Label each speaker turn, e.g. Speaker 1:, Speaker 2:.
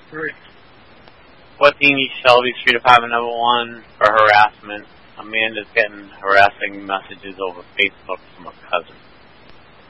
Speaker 1: 3.
Speaker 2: Whatting East Shelby Street, Apartment number 1, for harassment. Amanda's getting harassing messages over Facebook from her cousin.